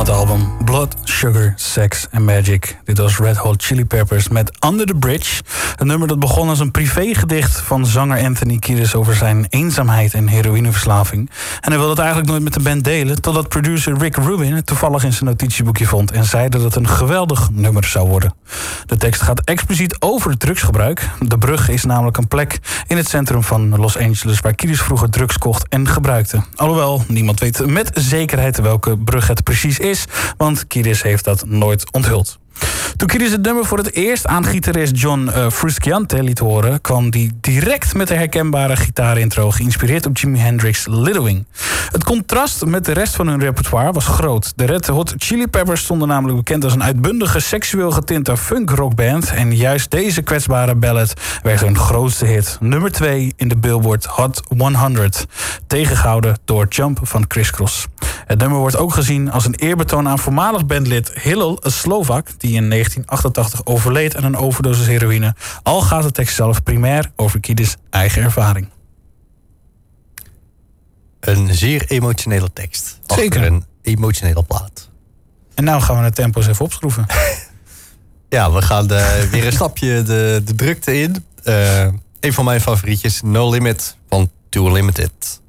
het album Blood, Sugar, Sex and Magic. Dit was Red Hot Chili Peppers met Under the Bridge. Een nummer dat begon als een privégedicht van zanger Anthony Kiedis over zijn eenzaamheid en heroïneverslaving. En hij wilde het eigenlijk nooit met de band delen, totdat producer Rick Rubin het toevallig in zijn notitieboekje vond en zei dat het een geweldig nummer zou worden. De tekst gaat expliciet over drugsgebruik. De Brug is namelijk een plek in het centrum van Los Angeles waar Kiedis vroeger drugs kocht en gebruikte. Alhoewel, niemand weet met zekerheid welke brug het precies is, want Kiedis heeft dat nooit onthuld. Toen Kiedis het nummer voor het eerst aan gitarist John Frusciante liet horen, kwam die direct met de herkenbare gitaarintro geïnspireerd op Jimi Hendrix' Little Wing. Het contrast met de rest van hun repertoire was groot. De Red Hot Chili Peppers stonden namelijk bekend als een uitbundige, seksueel getinte funk-rockband en juist deze kwetsbare ballad werd hun grootste hit. Nummer 2 in de Billboard Hot 100, tegengehouden door Jump van Criss Cross. Het nummer wordt ook gezien als een eerbetoon aan voormalig bandlid Hillel, een Slovak, die in 1988 overleed aan een overdosis heroïne. Al gaat de tekst zelf primair over Kiedis' eigen ervaring. Een zeer emotionele tekst. Zeker. Achter een emotionele plaat. En nou gaan we de tempo's even opschroeven. Ja, we gaan weer een stapje de drukte in. Een van mijn favorietjes, No Limit van Too Limited.